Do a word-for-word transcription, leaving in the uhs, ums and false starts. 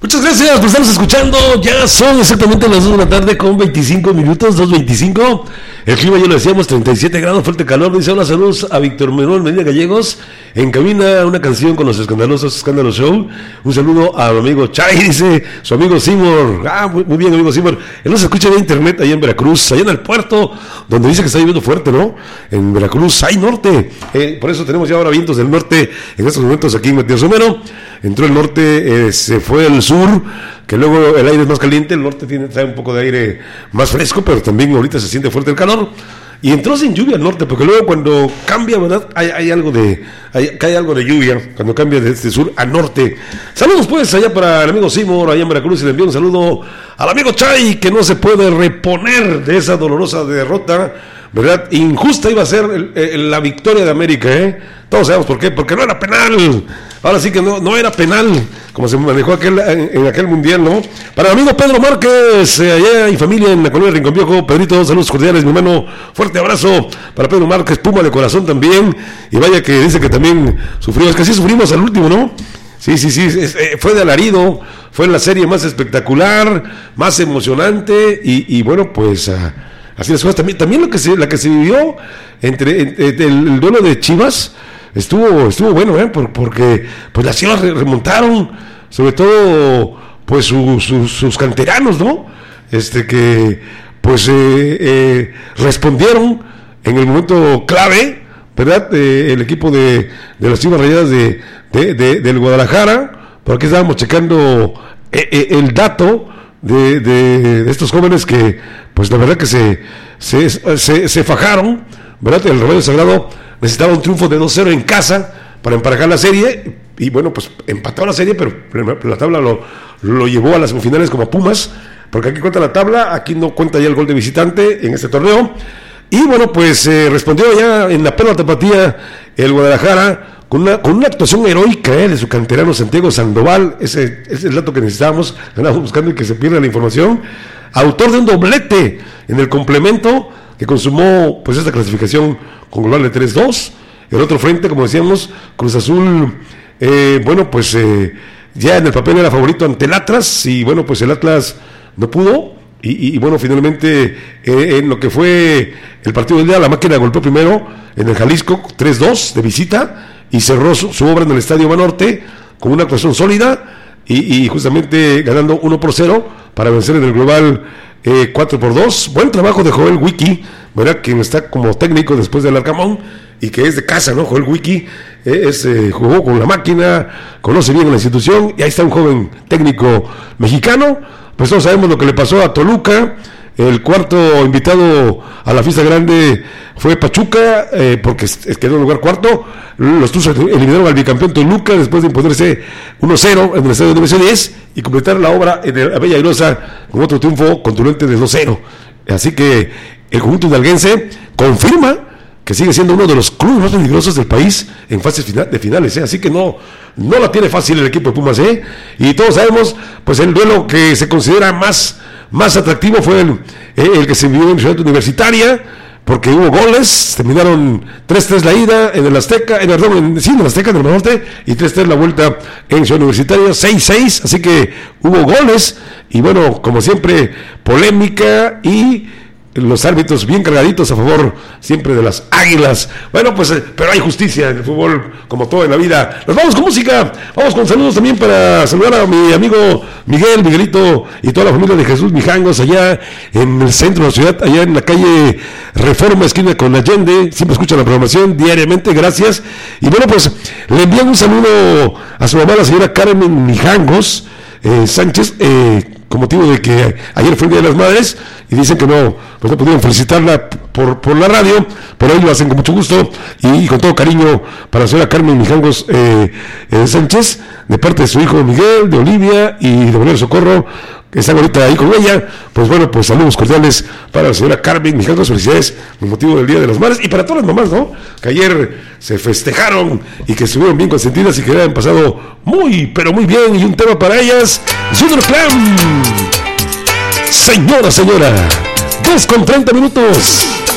Muchas gracias por estarnos escuchando. Ya son exactamente las dos de la tarde con veinticinco minutos, dos veinticinco. El clima, ya lo decíamos, treinta y siete grados, fuerte calor. Dice hola, saludos a Víctor Manuel Medina Gallegos. Encamina una canción con los escandalosos Escándalos Show. Un saludo a mi amigo Chay, dice su amigo Seymour. Ah, muy, muy bien, amigo Seymour. Él nos escucha en internet allá en Veracruz, allá en el puerto, donde dice que está lloviendo fuerte, ¿no? En Veracruz hay norte. Eh, por eso tenemos ya ahora vientos del norte en estos momentos aquí en Matías Romero. Entró el norte, eh, se fue al sur, que luego el aire es más caliente, el norte tiene trae un poco de aire más fresco, pero también ahorita se siente fuerte el calor. Y entró sin lluvia al norte, porque luego cuando cambia, ¿verdad? Hay, hay algo de hay, hay algo de lluvia cuando cambia de este sur a norte. Saludos pues allá para el amigo Seymour, allá en Veracruz, y le envío un saludo al amigo Chay, que no se puede reponer de esa dolorosa derrota, ¿verdad? Injusta iba a ser el, el, la victoria de América, ¿eh? Todos sabemos por qué, porque no era penal. Ahora sí que no, no era penal, como se manejó aquel, en, en aquel mundial, ¿no? Para el amigo Pedro Márquez, eh, allá y familia en la colonia de Rincón Viejo, Pedrito, saludos cordiales, mi hermano, fuerte abrazo para Pedro Márquez, Puma de corazón también, y vaya que dice que también sufrió, es que sí sufrimos al último, ¿no? Sí, sí, sí, es, eh, fue de alarido, fue la serie más espectacular, más emocionante, y, y bueno, pues... Uh, así las cosas. También, también lo que se, la que se vivió entre, entre el, el duelo de Chivas estuvo estuvo bueno, ¿eh? Por, porque pues las Chivas remontaron, sobre todo pues su, su, sus canteranos, ¿no? Este que pues eh, eh, respondieron en el momento clave, ¿verdad? Eh, el equipo de, de las Chivas Rayadas de, de, de, del Guadalajara. Por aquí estábamos checando eh, eh, el dato De, de, de estos jóvenes que pues la verdad que se se, se, se fajaron, ¿verdad? El Rebaño Sagrado necesitaba un triunfo de dos cero en casa para emparejar la serie, y bueno, pues empató la serie, pero la tabla lo, lo llevó a las semifinales como a Pumas, porque aquí cuenta la tabla, aquí no cuenta ya el gol de visitante en este torneo, y bueno, pues eh, respondió ya en la perla tapatía el Guadalajara Con una, con una actuación heroica eh, de su canterano Santiago Sandoval. Ese, ese es el dato que necesitábamos, andamos buscando y que se pierda la información. Autor de un doblete en el complemento que consumó pues esta clasificación con global de tres dos. El otro frente, como decíamos, Cruz Azul, eh, bueno, pues eh, ya en el papel era favorito ante el Atlas, y bueno, pues el Atlas no pudo. Y, y, y bueno, finalmente eh, en lo que fue el partido del día, la máquina golpeó primero en el Jalisco tres dos de visita, y cerró su, su obra en el Estadio Banorte con una actuación sólida, y, y justamente ganando uno por cero para vencer en el global eh, cuatro por dos. Buen trabajo de Joel Wiki, ¿verdad? Quien está como técnico después del Arcamón, y que es de casa, ¿no? Joel Wiki eh, es, eh, jugó con la máquina, conoce bien la institución, y ahí está un joven técnico mexicano. Pues todos sabemos lo que le pasó a Toluca. El cuarto invitado a la fiesta grande fue Pachuca, eh, porque quedó en lugar cuarto. Los Tuzos eliminaron al bicampeón Toluca después de imponerse uno cero en el estadio de diez y completar la obra en el Bella Airosa con otro triunfo contundente de dos cero. Así que el conjunto hidalguense confirma que sigue siendo uno de los clubes más peligrosos del país en fases final, de finales, ¿eh? Así que no, no la tiene fácil el equipo de Pumas, ¿eh? Y todos sabemos, pues el duelo que se considera más, más atractivo fue el, el que se vivió en Ciudad Universitaria, porque hubo goles, terminaron tres tres la ida en el Azteca, en, perdón, en, sí, en el Azteca, en el Norte, y tres tres la vuelta en Ciudad Universitaria, seis seis, así que hubo goles, y bueno, como siempre, polémica, y los árbitros bien cargaditos a favor siempre de las Águilas. Bueno, pues, eh, pero hay justicia en el fútbol, como todo en la vida. Nos vamos con música, vamos con saludos también para saludar a mi amigo Miguel, Miguelito y toda la familia de Jesús Mijangos allá en el centro de la ciudad, allá en la calle Reforma, esquina con Allende. Siempre escuchan la programación diariamente, gracias. Y bueno, pues le envían un saludo a su mamá, la señora Carmen Mijangos eh, Sánchez, eh, con motivo de que ayer fue el Día de las Madres, y dicen que no, pues no pudieron felicitarla por, por la radio, pero hoy lo hacen con mucho gusto y, y con todo cariño para la señora Carmen Mijangos eh, eh, Sánchez, de parte de su hijo Miguel, de Olivia y de Bolero Socorro, que están ahorita ahí con ella. Pues bueno, pues saludos cordiales para la señora Carmen Mijangos, felicidades con motivo del Día de las Madres, y para todas las mamás, ¿no? Que ayer se festejaron y que estuvieron bien consentidas y que hayan pasado muy, pero muy bien. Y un tema para ellas, Junior Clan. Señora, señora, dos con treinta minutos.